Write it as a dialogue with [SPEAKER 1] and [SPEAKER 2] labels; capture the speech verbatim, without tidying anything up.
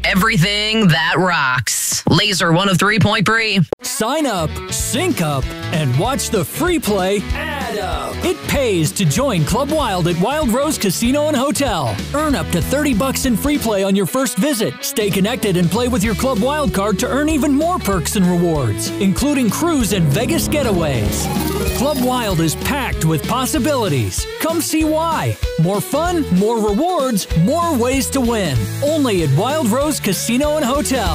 [SPEAKER 1] everything that rocks. Laser one oh three point three.
[SPEAKER 2] Sign up, sync up, and watch the free play add up. It pays to join Club Wild at Wild Rose Casino and Hotel. Earn up to thirty bucks in free play on your first visit. Stay connected and play with your Club Wild card to earn even more perks and rewards, including cruise and Vegas getaways. Club Wild is packed with possibilities. Come see why. More fun, more rewards, more ways to win. Only at Wild Rose Casino and Hotel.